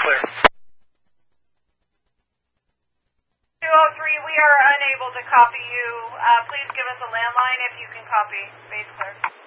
clear. 203, we are unable to copy you. Please give us a landline if you can copy. Base clear.